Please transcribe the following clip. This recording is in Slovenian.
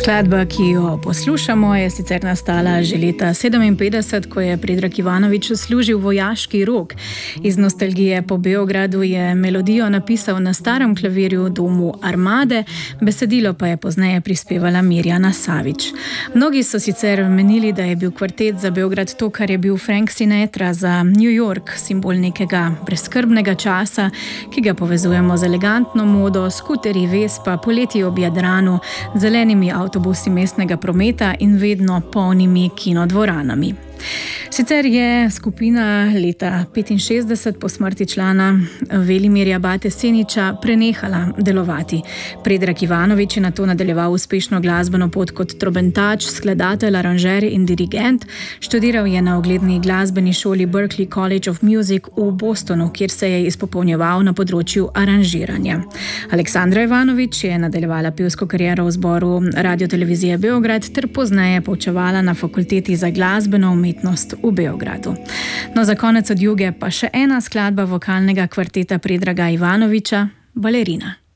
Skladba, ki jo poslušamo, je sicer nastala že leta 1957, ko je Predrag Ivanović služil vojaški rok. Iz nostalgije po Beogradu je melodijo napisal na starem klavirju v domu Armade, besedilo pa je pozneje prispevala Mirjana Savić. Mnogi so sicer menili, da je bil kvartet za Beograd to, kar je bil Frank Sinatra za New York, simbol nekega brezskrbnega časa, ki ga povezujemo z elegantno modo, skuterji Vespa, poleti ob Jadranu, zelenimi avtobusi mestnega prometa in vedno polnimi kinodvoranami. Sicer je skupina leta 1965 po smrti člana Velimirja Bate Seniča prenehala delovati. Predrag Ivanović je nato nadaljeval uspešno glasbeno pot kot trobentač, skladatelj, aranžer in dirigent. Študiral je na ugledni glasbeni šoli Berklee College of Music v Bostonu, kjer se je izpopolnjeval na področju aranžiranja. Aleksandra Ivanović je nadaljevala pevsko kariero v zboru Radiotelevizije Beograd ter pozneje poučevala na fakulteti za glasbeno umetnost v Beogradu. No, za konec od juge pa še ena skladba vokalnega kvarteta Predraga Ivanovića, Balerina.